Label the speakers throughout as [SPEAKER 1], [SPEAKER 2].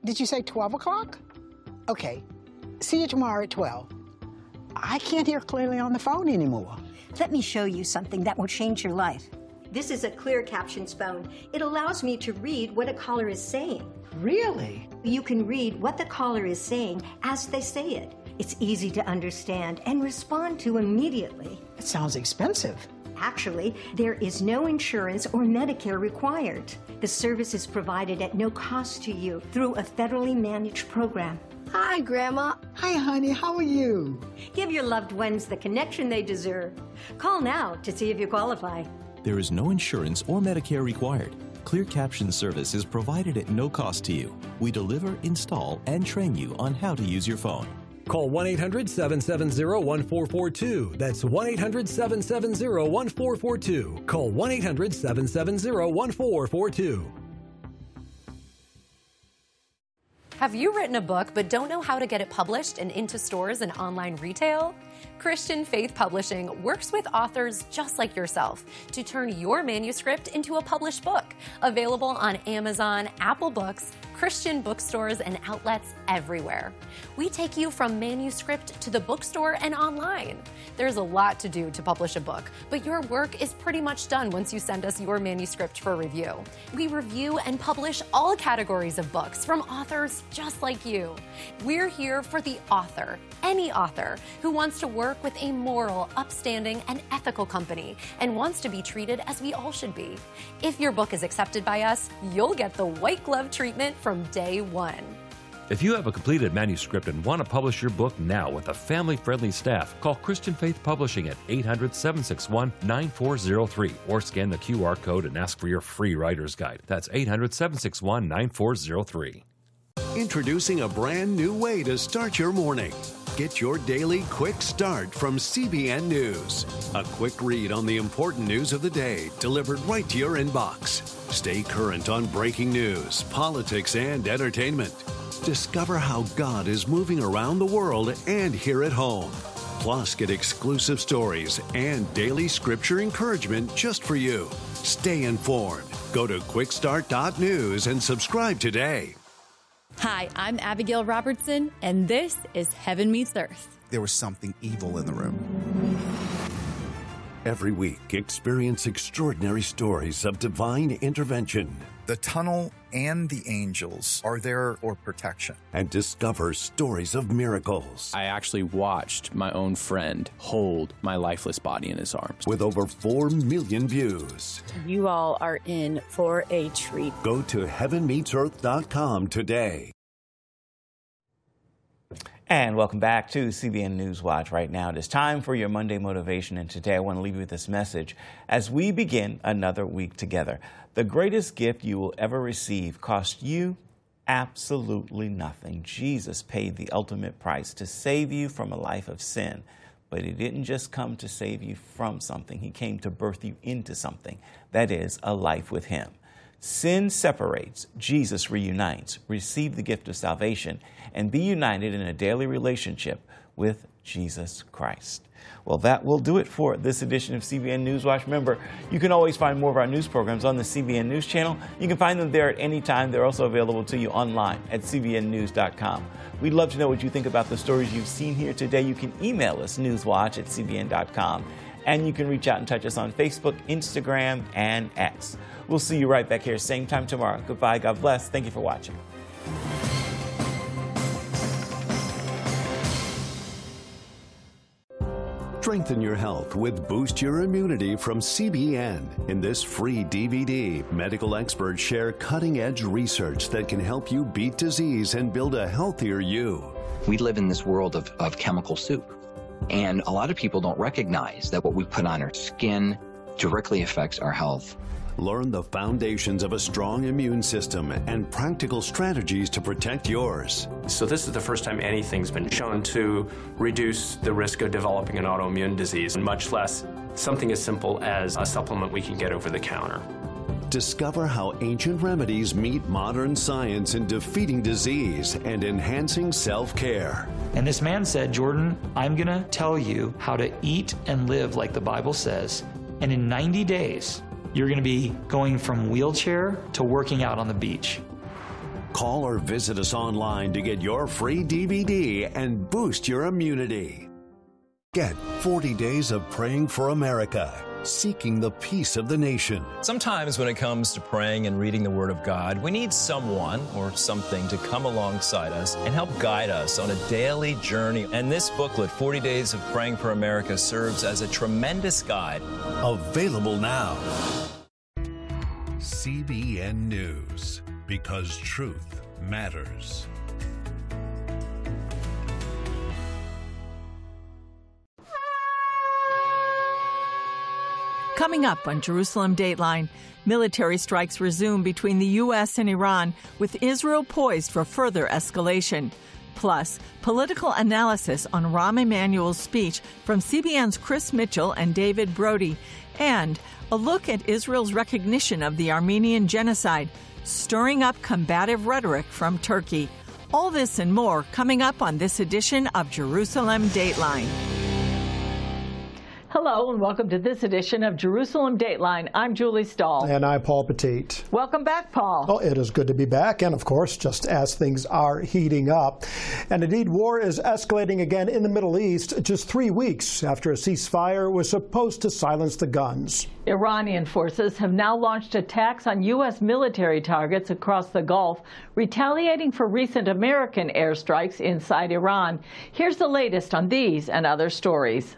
[SPEAKER 1] Did you say 12 o'clock? Okay. See you tomorrow at 12. I can't hear clearly on the phone anymore.
[SPEAKER 2] Let me show you something that will change your life. This is a clear captions phone. It allows me to read what a caller is saying.
[SPEAKER 1] Really?
[SPEAKER 2] You can read what the caller is saying as they say it. It's easy to understand and respond to immediately.
[SPEAKER 1] It sounds expensive.
[SPEAKER 2] Actually, there is no insurance or Medicare required. The service is provided at no cost to you through a federally managed program.
[SPEAKER 3] Hi, Grandma.
[SPEAKER 1] Hi, honey. How are you?
[SPEAKER 2] Give your loved ones the connection they deserve. Call now to see if you qualify.
[SPEAKER 4] There is no insurance or Medicare required. Clear Caption service is provided at no cost to you. We deliver, install, and train you on how to use your phone.
[SPEAKER 5] Call 1-800-770-1442. That's 1-800-770-1442. Call 1-800-770-1442.
[SPEAKER 6] Have you written a book but don't know how to get it published and into stores and online retail? Christian Faith Publishing works with authors just like yourself to turn your manuscript into a published book. Available on Amazon, Apple Books, Christian bookstores, and outlets everywhere. We take you from manuscript to the bookstore and online. There's a lot to do to publish a book, but your work is pretty much done once you send us your manuscript for review. We review and publish all categories of books from authors just like you. We're here for the author, any author who wants to work with a moral, upstanding, and ethical company and wants to be treated as we all should be. If your book is accepted by us, you'll get the white glove treatment from day one.
[SPEAKER 7] If you have a completed manuscript and want to publish your book now with a family-friendly staff, call Christian Faith Publishing at 800-761-9403 or scan the QR code and ask for your free writer's guide. That's 800-761-9403.
[SPEAKER 8] Introducing a brand new way to start your morning. Get your daily quick start from CBN News. A quick read on the important news of the day delivered right to your inbox. Stay current on breaking news, politics, and entertainment. Discover how God is moving around the world and here at home. Plus, get exclusive stories and daily scripture encouragement just for you. Stay informed. Go to quickstart.news and subscribe today.
[SPEAKER 9] Hi, I'm Abigail Robertson, and this is Heaven Meets Earth.
[SPEAKER 10] There was something evil in the room.
[SPEAKER 8] Every week, experience extraordinary stories of divine intervention.
[SPEAKER 10] The tunnel and the angels are there for protection.
[SPEAKER 8] And discover stories of miracles.
[SPEAKER 11] I actually watched my own friend hold my lifeless body in his arms.
[SPEAKER 8] With over 4 million views.
[SPEAKER 9] You all are in for a treat.
[SPEAKER 8] Go to heavenmeetsearth.com today.
[SPEAKER 12] And welcome back to CBN News Watch. Right now, it is time for your Monday Motivation. And today I want to leave you with this message as we begin another week together. The greatest gift you will ever receive cost you absolutely nothing. Jesus paid the ultimate price to save you from a life of sin. But he didn't just come to save you from something. He came to birth you into something. That is, a life with him. Sin separates, Jesus reunites. Receive the gift of salvation and be united in a daily relationship with Jesus Christ. Well, that will do it for this edition of CBN News Watch. Remember, you can always find more of our news programs on the CBN News channel. You can find them there at any time. They're also available to you online at cbnnews.com. We'd love to know what you think about the stories you've seen here today. You can email us, newswatch@cbn.com. And you can reach out and touch us on Facebook, Instagram, and X. We'll see you right back here, same time tomorrow. Goodbye. God bless. Thank you for watching.
[SPEAKER 8] Strengthen your health with Boost Your Immunity from CBN. In this free DVD, medical experts share cutting-edge research that can help you beat disease and build a healthier you.
[SPEAKER 13] We live in this world of chemical soup. And a lot of people don't recognize that what we put on our skin directly affects our health.
[SPEAKER 8] Learn the foundations of a strong immune system and practical strategies to protect yours.
[SPEAKER 14] So this is the first time anything's been shown to reduce the risk of developing an autoimmune disease, much less something as simple as a supplement we can get over the counter.
[SPEAKER 8] Discover how ancient remedies meet modern science in defeating disease and enhancing self-care.
[SPEAKER 15] And this man said, Jordan, I'm going to tell you how to eat and live like the Bible says. And in 90 days, you're going to be going from wheelchair to working out on the beach.
[SPEAKER 8] Call or visit us online to get your free DVD and boost your immunity. Get 40 Days of Praying for America, seeking the peace of the nation.
[SPEAKER 3] Sometimes when it comes to praying and reading the Word of God, we need someone or something to come alongside us and help guide us on a daily journey. And this booklet, 40 Days of Praying for America, serves as a tremendous guide.
[SPEAKER 8] Available now.
[SPEAKER 16] CBN News, because truth matters.
[SPEAKER 17] Coming up on Jerusalem Dateline, military strikes resume between the U.S. and Iran, with Israel poised for further escalation. Plus, political analysis on Rahm Emanuel's speech from CBN's Chris Mitchell and David Brody, and a look at Israel's recognition of the Armenian genocide, stirring up combative rhetoric from Turkey. All this and more coming up on this edition of Jerusalem Dateline. Hello and welcome to this edition of Jerusalem Dateline. I'm Julie Stahl.
[SPEAKER 18] And I'm Paul Petit.
[SPEAKER 17] Welcome back, Paul.
[SPEAKER 18] Well, it is good to be back, and of course, just as things are heating up. And indeed, war is escalating again in the Middle East just 3 weeks after a ceasefire was supposed to silence the guns.
[SPEAKER 17] Iranian forces have now launched attacks on U.S. military targets across the Gulf, retaliating for recent American airstrikes inside Iran. Here's the latest on these and other stories.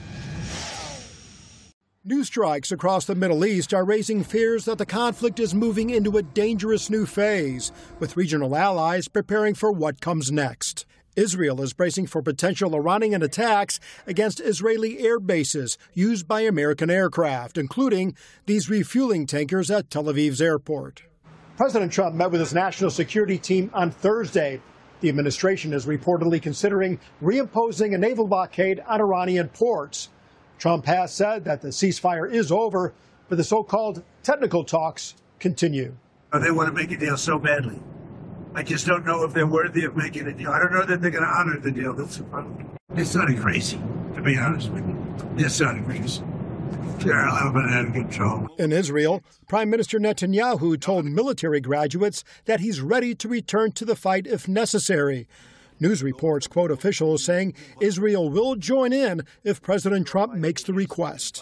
[SPEAKER 18] New strikes across the Middle East are raising fears that the conflict is moving into a dangerous new phase, with regional allies preparing for what comes next. Israel is bracing for potential Iranian attacks against Israeli air bases used by American aircraft, including these refueling tankers at Tel Aviv's airport. President Trump met with his national security team on Thursday. The administration is reportedly considering reimposing a naval blockade on Iranian ports. Trump has said that the ceasefire is over, but the so-called technical talks continue.
[SPEAKER 19] They want to make a deal so badly. I just don't know if they're worthy of making a deal. I don't know that they're going to honor the deal. That's the problem. They're starting crazy, to be honest with you. They're starting crazy. They're a little bit out of control.
[SPEAKER 18] In Israel, Prime Minister Netanyahu told military graduates that he's ready to return to the fight if necessary. News reports quote officials saying Israel will join in if President Trump makes the request.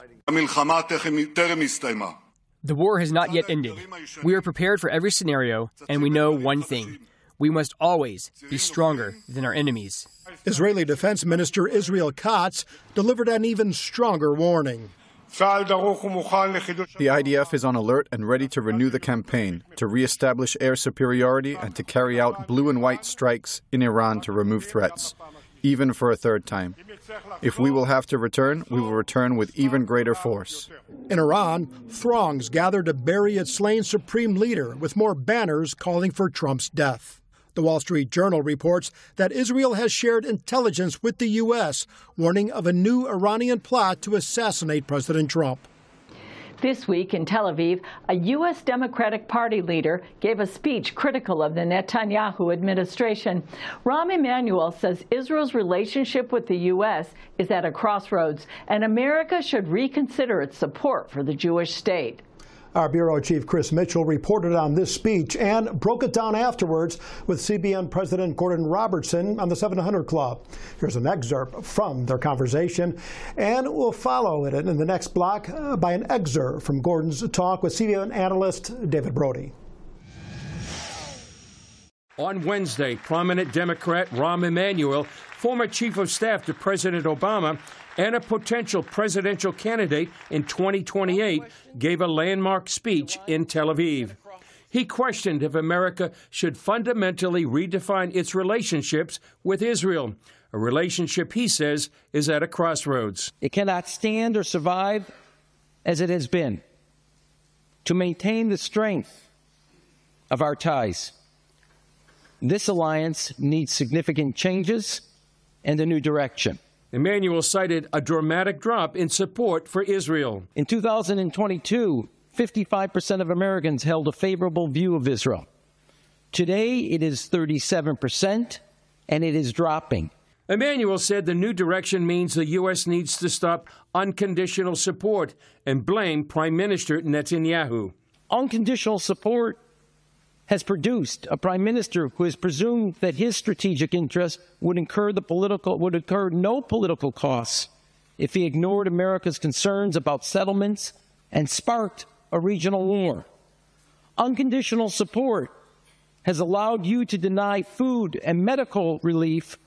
[SPEAKER 20] The war has not yet ended. We are prepared for every scenario, and we know one thing. We must always be stronger than our enemies.
[SPEAKER 18] Israeli Defense Minister Israel Katz delivered an even stronger warning.
[SPEAKER 21] The IDF is on alert and ready to renew the campaign, to reestablish air superiority and to carry out blue and white strikes in Iran to remove threats, even for a third time. If we will have to return, we will return with even greater force.
[SPEAKER 18] In Iran, throngs gather to bury its slain supreme leader, with more banners calling for Trump's death. The Wall Street Journal reports that Israel has shared intelligence with the U.S., warning of a new Iranian plot to assassinate President Trump.
[SPEAKER 17] This week in Tel Aviv, a U.S. Democratic Party leader gave a speech critical of the Netanyahu administration. Rahm Emanuel says Israel's relationship with the U.S. is at a crossroads, and America should reconsider its support for the Jewish state.
[SPEAKER 18] Our Bureau Chief Chris Mitchell reported on this speech and broke it down afterwards with CBN President Gordon Robertson on the 700 Club. Here's an excerpt from their conversation, and we'll follow it in the next block by an excerpt from Gordon's talk with CBN analyst David Brody.
[SPEAKER 22] On Wednesday, prominent Democrat Rahm Emanuel, former chief of staff to President Obama, and a potential presidential candidate in 2028, gave a landmark speech in Tel Aviv. He questioned if America should fundamentally redefine its relationships with Israel, a relationship he says is at a crossroads.
[SPEAKER 23] It cannot stand or survive as it has been. To maintain the strength of our ties, this alliance needs significant changes and a new direction.
[SPEAKER 22] Emanuel cited a dramatic drop in support for Israel.
[SPEAKER 23] In 2022, 55% of Americans held a favorable view of Israel. Today, it is 37%, and it is dropping.
[SPEAKER 22] Emanuel said the new direction means the U.S. needs to stop unconditional support and blame Prime Minister Netanyahu.
[SPEAKER 23] Unconditional support has produced a prime minister who has presumed that his strategic interests would incur no political costs if he ignored America's concerns about settlements and sparked a regional war. Unconditional support has allowed you to deny food and medical relief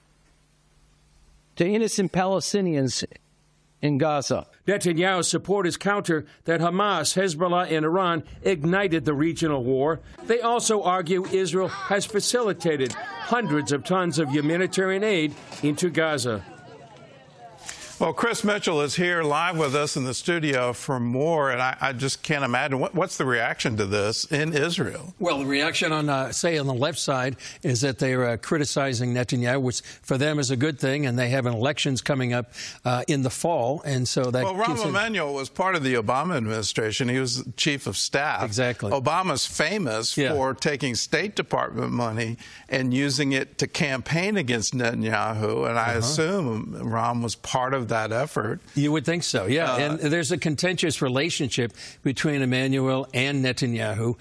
[SPEAKER 23] to innocent Palestinians in Gaza.
[SPEAKER 22] Netanyahu's supporters counter that Hamas, Hezbollah, and Iran ignited the regional war. They also argue Israel has facilitated hundreds of tons of humanitarian aid into Gaza.
[SPEAKER 1] Well, Chris Mitchell is here live with us in the studio for more, and I just can't imagine. What's the reaction to this in Israel?
[SPEAKER 2] Well, the reaction on, say, on the left side is that they're criticizing Netanyahu, which for them is a good thing, and they have elections coming up in the fall, and so that.
[SPEAKER 1] Well, Rahm Emanuel was part of the Obama administration. He was chief of staff.
[SPEAKER 2] Exactly.
[SPEAKER 1] Obama's famous for taking State Department money and using it to campaign against Netanyahu, and I assume Rahm was part of that effort.
[SPEAKER 2] You would think so, yeah. And there's a contentious relationship between Emanuel and Netanyahu.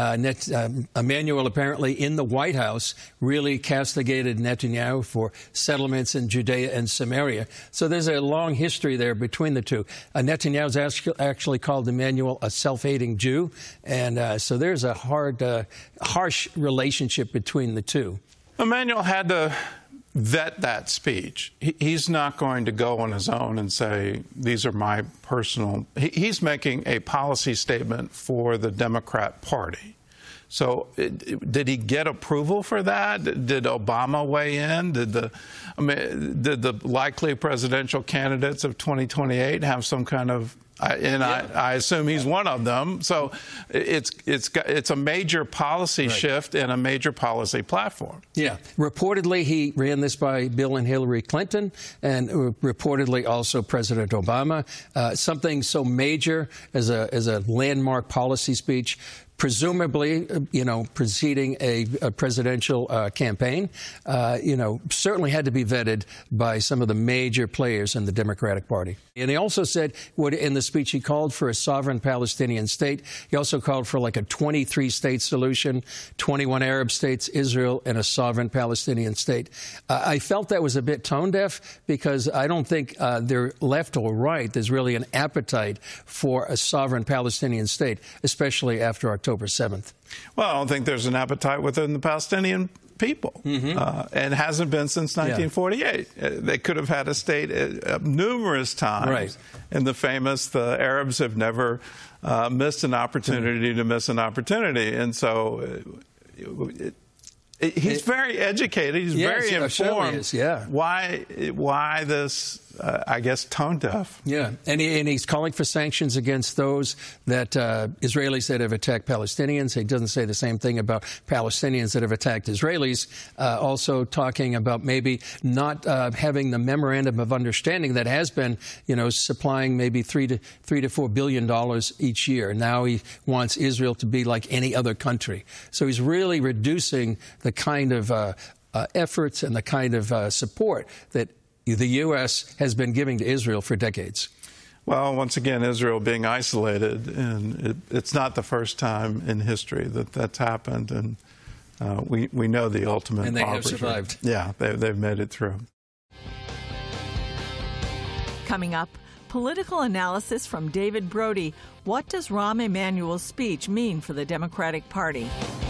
[SPEAKER 2] Emanuel apparently in the White House really castigated Netanyahu for settlements in Judea and Samaria. So there's a long history there between the two. Netanyahu's actually called Emanuel a self-hating Jew. And so there's a harsh relationship between the two.
[SPEAKER 1] Emanuel had to vet that speech. He's not going to go on his own and say, these are my personal. He's making a policy statement for the Democrat Party. So did he get approval for that? Did Obama weigh in? Did the likely presidential candidates of 2028 have some kind of I assume he's one of them. So it's a major policy shift and a major policy platform.
[SPEAKER 2] Yeah. Reportedly, he ran this by Bill and Hillary Clinton, and reportedly also President Obama. Something so major as a landmark policy speech, presumably, preceding a presidential campaign, certainly had to be vetted by some of the major players in the Democratic Party. And he also said, in the speech, he called for a sovereign Palestinian state. He also called for like a 23-state solution, 21 Arab states, Israel, and a sovereign Palestinian state. I felt that was a bit tone-deaf because I don't think they're left or right. There's really an appetite for a sovereign Palestinian state, especially after October 7th.
[SPEAKER 1] Well, I don't think there's an appetite within the Palestinian people, and hasn't been since 1948. They could have had a state numerous times. And the Arabs have never missed an opportunity to miss an opportunity. And so he's very educated. He's very informed. Why this, I guess, tone deaf?
[SPEAKER 2] Yeah, and he's calling for sanctions against those that Israelis that have attacked Palestinians. He doesn't say the same thing about Palestinians that have attacked Israelis. Also talking about maybe not having the memorandum of understanding that has been, supplying maybe $3 to $4 billion each year. Now he wants Israel to be like any other country. So he's really reducing the kind of efforts and the kind of support that the U.S. has been giving to Israel for decades.
[SPEAKER 1] Well, once again, Israel being isolated, and it's not the first time in history that that's happened, and we know the ultimate.
[SPEAKER 2] And they have survived.
[SPEAKER 1] Yeah, they've made it through.
[SPEAKER 17] Coming up, political analysis from David Brody. What does Rahm Emanuel's speech mean for the Democratic Party?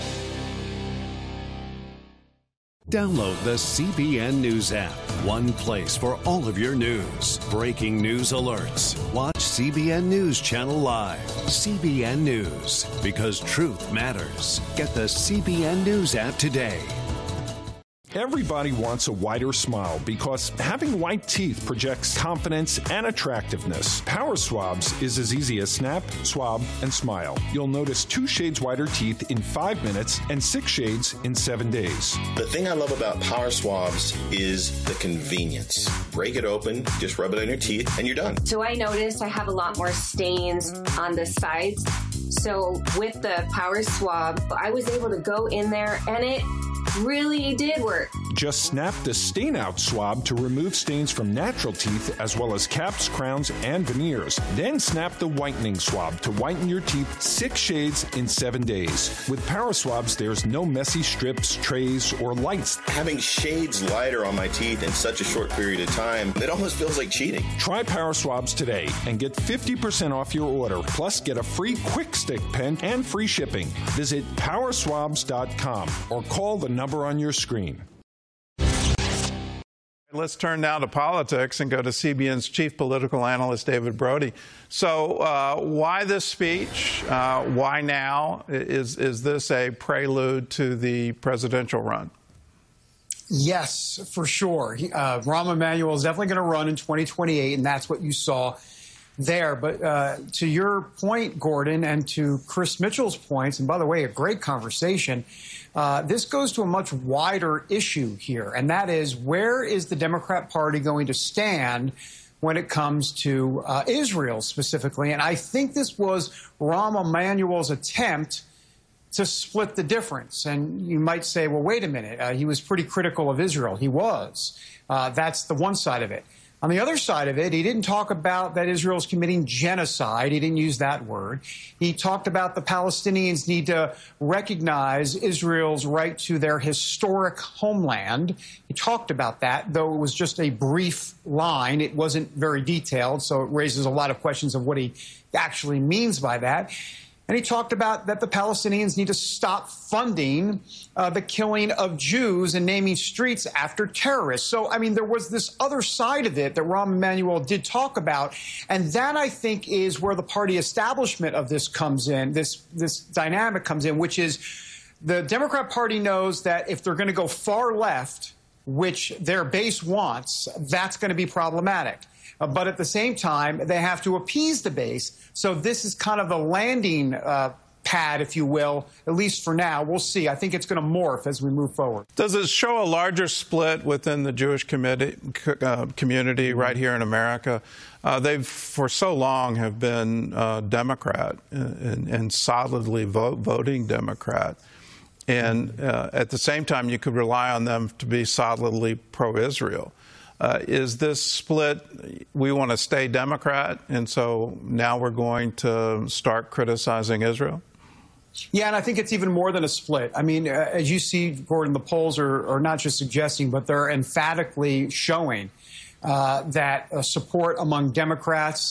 [SPEAKER 8] Download the CBN News app. One place for all of your news. Breaking news alerts. Watch CBN News Channel Live. CBN News. Because truth matters. Get the CBN News app today.
[SPEAKER 4] Everybody wants a whiter smile because having white teeth projects confidence and attractiveness. Power Swabs is as easy as snap, swab, and smile. You'll notice 2 shades whiter teeth in 5 minutes and 6 shades in 7 days.
[SPEAKER 24] The thing I love about Power Swabs is the convenience. Break it open, just rub it on your teeth, and you're done.
[SPEAKER 25] So I noticed I have a lot more stains on the sides. So with the Power Swab, I was able to go in there and it really did work.
[SPEAKER 4] Just snap the stain out swab to remove stains from natural teeth as well as caps, crowns, and veneers. Then snap the whitening swab to whiten your teeth 6 shades in 7 days. With Power Swabs, there's no messy strips, trays, or lights.
[SPEAKER 24] Having shades lighter on my teeth in such a short period of time, it almost feels like cheating.
[SPEAKER 4] Try Power Swabs today and get 50% off your order. Plus, get a free Quick Stick pen and free shipping. Visit powerswabs.com or call the number on your screen.
[SPEAKER 1] Let's turn now to politics and go to CBN's chief political analyst, David Brody. So why this speech? Why now? Is this a prelude to the presidential run?
[SPEAKER 5] Yes, for sure. Rahm Emanuel is definitely going to run in 2028, and that's what you saw there. But to your point, Gordon, and to Chris Mitchell's points, and by the way, a great conversation, this goes to a much wider issue here, and that is, where is the Democrat Party going to stand when it comes to Israel specifically? And I think this was Rahm Emanuel's attempt to split the difference. And you might say, well, wait a minute, he was pretty critical of Israel. He was. That's the one side of it. On the other side of it, he didn't talk about that Israel is committing genocide. He didn't use that word. He talked about the Palestinians need to recognize Israel's right to their historic homeland. He talked about that, though it was just a brief line. It wasn't very detailed, so it raises a lot of questions of what he actually means by that. And he talked about that the Palestinians need to stop funding the killing of Jews and naming streets after terrorists. So, I mean, there was this other side of it that Rahm Emanuel did talk about. And that, I think, is where the party establishment of this comes in, this dynamic comes in, which is the Democrat Party knows that if they're going to go far left, which their base wants, that's going to be problematic. But at the same time, they have to appease the base. So this is kind of the landing pad, if you will, at least for now. We'll see. I think it's going to morph as we move forward.
[SPEAKER 1] Does it show a larger split within the Jewish community right here in America? They've, for so long, have been Democrat and solidly voting Democrat. And at the same time, you could rely on them to be solidly pro-Israel. Is this split, we want to stay Democrat, and so now we're going to start criticizing Israel?
[SPEAKER 5] Yeah, and I think it's even more than a split. I mean, as you see, Gordon, the polls are not just suggesting, but they're emphatically showing that support among Democrats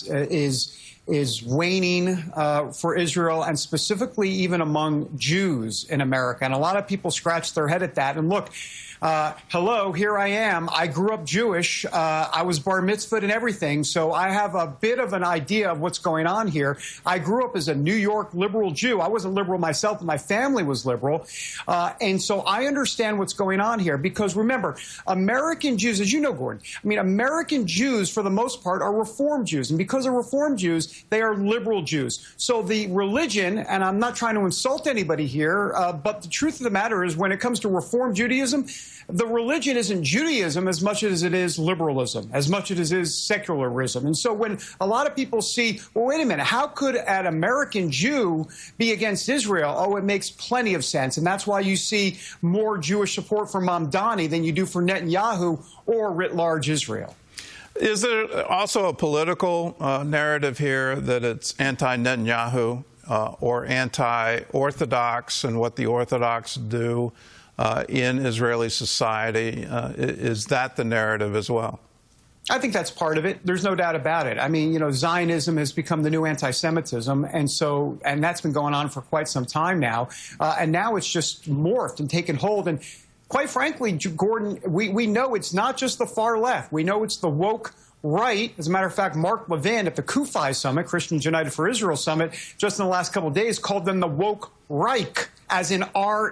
[SPEAKER 5] is waning for Israel, and specifically even among Jews in America. And a lot of people scratch their head at that. And look, hello, here I am. I grew up Jewish. I was bar mitzvahed and everything, so I have a bit of an idea of what's going on here. I grew up as a New York liberal Jew. I wasn't liberal myself, but my family was liberal. And so I understand what's going on here, because remember, American Jews, as you know, Gordon, I mean, American Jews, for the most part, are Reform Jews. And because they're Reform Jews, they are liberal Jews. So the religion, and I'm not trying to insult anybody here, but the truth of the matter is, when it comes to Reform Judaism, the religion isn't Judaism as much as it is liberalism, as much as it is secularism. And so when a lot of people see, well, wait a minute, how could an American Jew be against Israel? Oh, it makes plenty of sense. And that's why you see more Jewish support for Mamdani than you do for Netanyahu or writ large Israel.
[SPEAKER 1] Is there also a political narrative here that it's anti-Netanyahu or anti-Orthodox and what the Orthodox do in Israeli society? Is that the narrative as well?
[SPEAKER 5] I think that's part of it. There's no doubt about it. I mean, you know, Zionism has become the new anti-Semitism, and that's been going on for quite some time now. And now it's just morphed and taken hold. And quite frankly, Gordon, we know it's not just the far left. We know it's the woke right. As a matter of fact, Mark Levin at the CUFI Summit, Christians United for Israel Summit, just in the last couple of days, called them the woke Reich, as in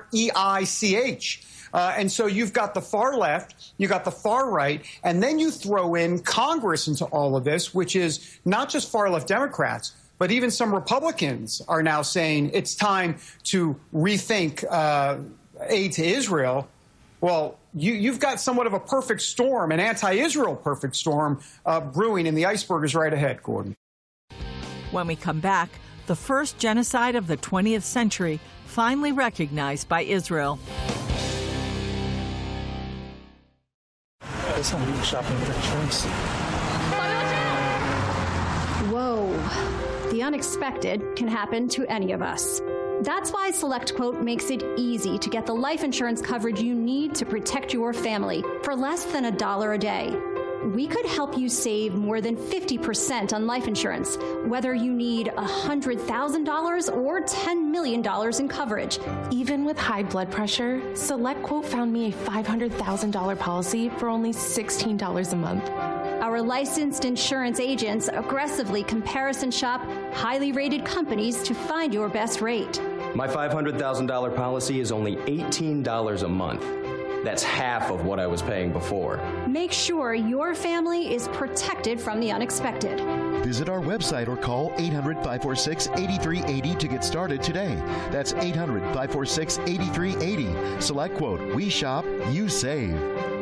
[SPEAKER 5] R-E-I-C-H. And so you've got the far left, you've got the far right, and then you throw in Congress into all of this, which is not just far left Democrats, but even some Republicans are now saying it's time to rethink aid to Israel. Well, you've got somewhat of a perfect storm, an anti-Israel perfect storm brewing, and the iceberg is right ahead, Gordon.
[SPEAKER 17] When we come back, the first genocide of the 20th century finally recognized by Israel.
[SPEAKER 6] advice on shopping for insurance.
[SPEAKER 7] Whoa. The unexpected can happen to any of us. That's why SelectQuote makes it easy to get the life insurance coverage you need to protect your family for less than $1 a day. We could help you save more than 50% on life insurance, whether you need $100,000 or $10 million in coverage.
[SPEAKER 9] Even with high blood pressure, SelectQuote found me a $500,000 policy for only $16 a month.
[SPEAKER 7] Our licensed insurance agents aggressively comparison shop highly rated companies to find your best rate.
[SPEAKER 10] My $500,000 policy is only $18 a month. That's half of what I was paying before.
[SPEAKER 7] Make sure your family is protected from the unexpected.
[SPEAKER 11] Visit our website or call 800-546-8380 to get started today. That's 800-546-8380. SelectQuote. We shop, you save.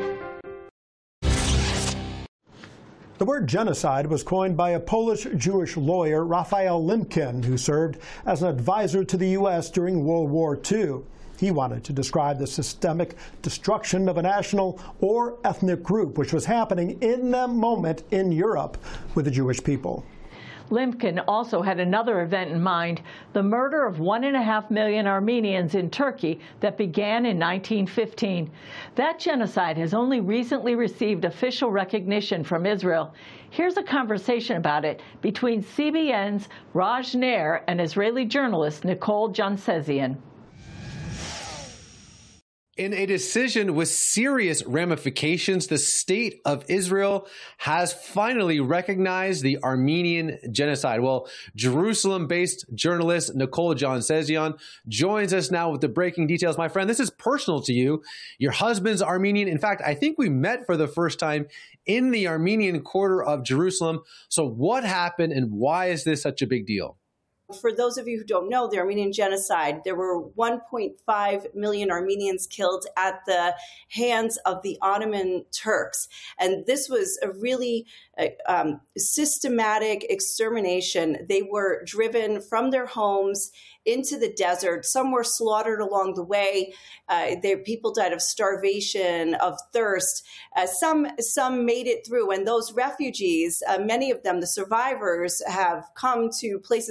[SPEAKER 18] The word genocide was coined by a Polish Jewish lawyer, Raphael Lemkin, who served as an advisor to the U.S. during World War II. He wanted to describe the systemic destruction of a national or ethnic group, which was happening in that moment in Europe with the Jewish people.
[SPEAKER 17] Lemkin also had another event in mind, the murder of 1.5 million Armenians in Turkey that began in 1915. That genocide has only recently received official recognition from Israel. Here's a conversation about it between CBN's Raj Nair and Israeli journalist Nicole Jansezian.
[SPEAKER 26] In a decision with serious ramifications, the state of Israel has finally recognized the Armenian genocide. Well, Jerusalem-based journalist Nicole Jansezian joins us now with the breaking details. My friend, this is personal to you. Your husband's Armenian. In fact, I think we met for the first time in the Armenian quarter of Jerusalem. So what happened and why is this such a big deal?
[SPEAKER 27] For those of you who don't know, the Armenian genocide, there were 1.5 million Armenians killed at the hands of the Ottoman Turks. And this was a really systematic extermination. They were driven from their homes into the desert. Some were slaughtered along the way. People died of starvation, of thirst. Some made it through. And those refugees, many of them, the survivors, have come to places